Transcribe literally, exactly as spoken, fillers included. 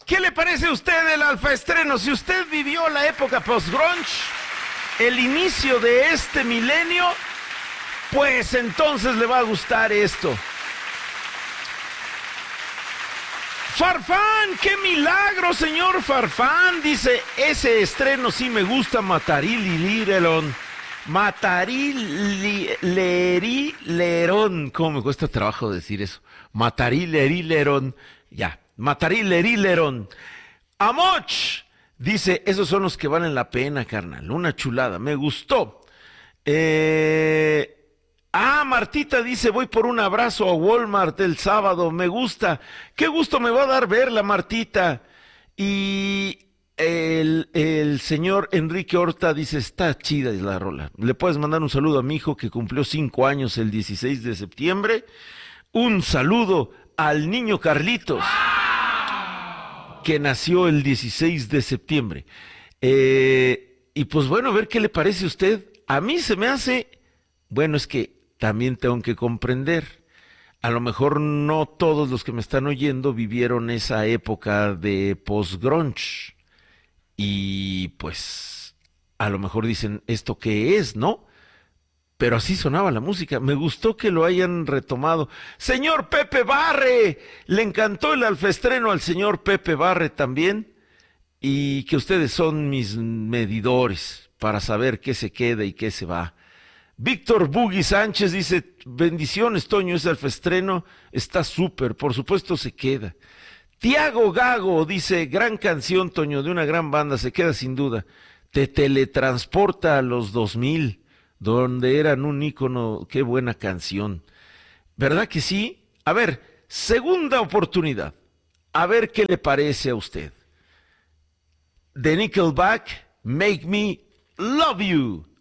¿Qué le parece a usted el alfa estreno? Si usted vivió la época post-grunge, el inicio de este milenio, pues entonces le va a gustar esto. Farfán, qué milagro, señor Farfán. Dice, ese estreno sí me gusta, Matarililerón. Matarilerilerón. ¿Cómo me cuesta trabajo decir eso? Matarilerilerón. Ya, Matarilerilerón. Amoch. Dice, esos son los que valen la pena, carnal. Una chulada, me gustó. Eh... Ah, Martita dice, voy por un abrazo a Walmart el sábado, me gusta. Qué gusto me va a dar verla, Martita. Y el, el señor Enrique Horta dice, está chida la rola. Le puedes mandar un saludo a mi hijo que cumplió cinco años el dieciséis de septiembre. Un saludo al niño Carlitos, que nació el dieciséis de septiembre. Eh, y pues bueno, a ver qué le parece a usted. A mí se me hace, bueno, es que también tengo que comprender, a lo mejor no todos los que me están oyendo vivieron esa época de post-grunge y pues a lo mejor dicen, ¿esto qué es, no? Pero así sonaba la música, me gustó que lo hayan retomado. Señor Pepe Barre, le encantó el alfaestreno al señor Pepe Barre también, y que ustedes son mis medidores para saber qué se queda y qué se va. Víctor Bugui Sánchez dice, bendiciones, Toño, ese alfaestreno está súper, por supuesto se queda. Tiago Gago dice, gran canción, Toño, de una gran banda, se queda sin duda. Te teletransporta a los dos mil, donde eran un ícono, qué buena canción. ¿Verdad que sí? A ver, segunda oportunidad, a ver qué le parece a usted. The Nickelback, Make Me Love You.